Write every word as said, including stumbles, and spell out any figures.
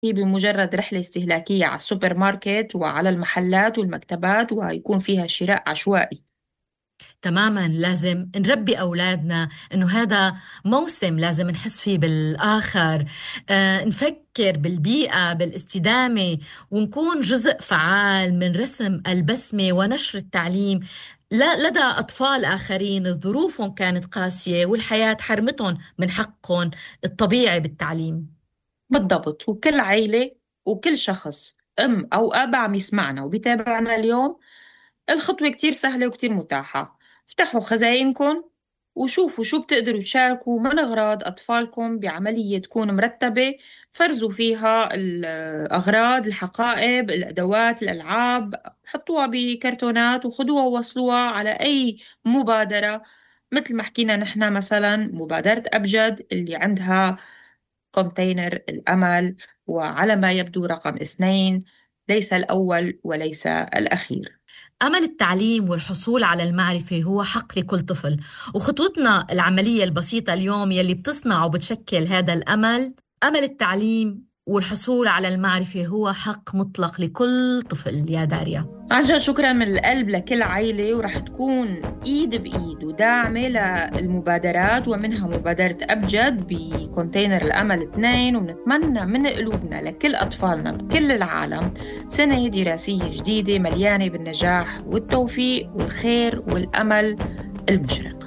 هي بمجرد رحلة استهلاكية على السوبر ماركت وعلى المحلات والمكتبات، ويكون فيها شراء عشوائي. تماما، لازم نربي أولادنا إنه هذا موسم لازم نحس فيه بالآخر. آه، نفكر بالبيئة بالاستدامة، ونكون جزء فعال من رسم البسمة ونشر التعليم لا لدى أطفال آخرين ظروفهم كانت قاسية والحياة حرمتهم من حقهم الطبيعي بالتعليم. بالضبط. وكل عيلة وكل شخص، أم أو أب عم يسمعنا وبيتابعنا اليوم، الخطوة كتير سهلة وكتير متاحة. افتحوا خزائنكم وشوفوا شو بتقدروا تشاركوا من أغراض أطفالكم بعملية تكون مرتبة. فرزوا فيها الأغراض، الحقائب، الأدوات، الألعاب، حطوها بكرتونات وخدوها ووصلوها على أي مبادرة. مثل ما حكينا نحن، مثلا مبادرة أبجد اللي عندها كونتينر الأمل، وعلى ما يبدو رقم اثنين، ليس الأول وليس الأخير. أمل التعليم والحصول على المعرفة هو حق لكل طفل، وخطوتنا العملية البسيطة اليوم يلي بتصنع وبتشكل هذا الأمل. أمل التعليم والحصول على المعرفة هو حق مطلق لكل طفل يا داريا. عن جد شكرا من القلب لكل عائلة، ورح تكون إيد بإيد وداعمة للمبادرات، ومنها مبادرة أبجد بكونتينر الأمل اثنين. ونتمنى من قلوبنا لكل أطفالنا بكل العالم سنة دراسية جديدة مليانة بالنجاح والتوفيق والخير والأمل المشرق.